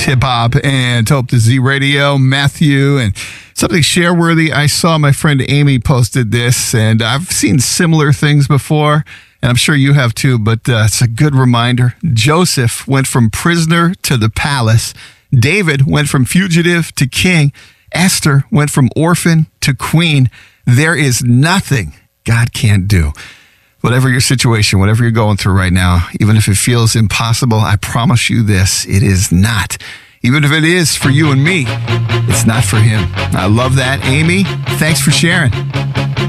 hip hop and Hope to Z Radio, Matthew, and something share worthy. I saw my friend Amy posted this, and I've seen similar things before, and I'm sure you have too, but it's a good reminder. Joseph went from prisoner to the palace. David went from fugitive to king. Esther went from orphan to queen. There is nothing God can't do. Whatever your situation, whatever you're going through right now, even if it feels impossible, I promise you this, it is not. Even if it is for you and me, it's not for him. I love that. Amy, thanks for sharing.